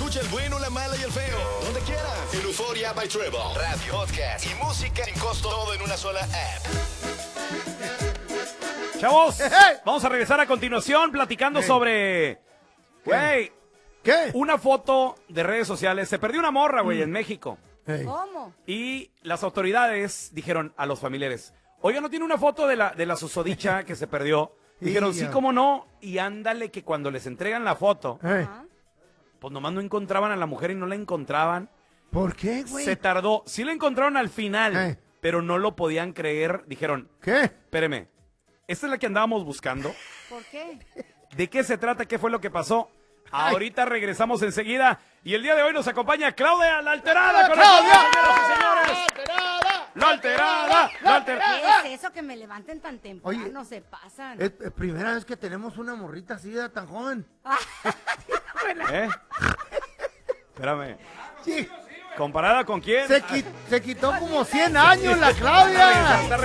Escucha el bueno, la mala y el feo. Donde quieras. En Euforia by Trevor. Radio, podcast y música sin costo. Todo en una sola app. Chavos, vamos a regresar a continuación platicando sobre... Güey, ¿Qué? una foto de redes sociales. Se perdió una morra, güey, en México. ¿Cómo? Y las autoridades dijeron a los familiares, oiga, ¿no tiene una foto de la susodicha que se perdió? Dijeron, sí, cómo no. Y ándale que cuando les entregan la foto, pues nomás no encontraban a la mujer y no la encontraban. ¿Por qué, güey? Se tardó. Sí la encontraron al final, pero no lo podían creer. Dijeron, ¿qué? Espéreme, ¿esta es la que andábamos buscando? ¿Por qué? ¿De qué se trata? ¿Qué fue lo que pasó? Ahorita regresamos enseguida. Y el día de hoy nos acompaña Claudia, la alterada. Con nosotros, señoras y señores. La alterada. La alterada. ¿Qué es eso que me levanten tan temprano? Oye, No se pasan. Es primera vez que tenemos una morrita así de tan joven. ¿Eh? Espérame. Sí. ¿Comparada con quién? Se quitó como 100 años la Claudia. Está